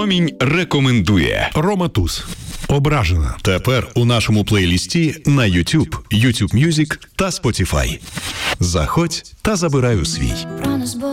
Промінь рекомендує. Рома Туз. Ображена. Тепер у нашому плейлісті на YouTube, YouTube Music та Spotify. Заходь та забирай у свій.